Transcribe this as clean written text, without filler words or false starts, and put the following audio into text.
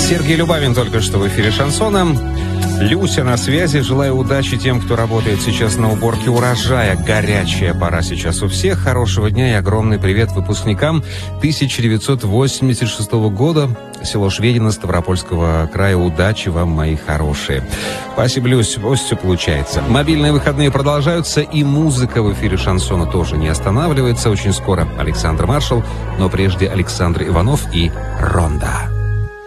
Сергей Любавин только что в эфире «Шансона». Люся на связи. Желаю удачи тем, кто работает сейчас на уборке урожая. Горячая пора сейчас у всех. Хорошего дня и огромный привет выпускникам 1986 года. Село Шведино Ставропольского края. Удачи вам, мои хорошие. Спасибо, Люсь. Пусть все получается. Мобильные выходные продолжаются, и музыка в эфире «Шансона» тоже не останавливается. Очень скоро Александр Маршал, но прежде Александр Иванов и «Ронда».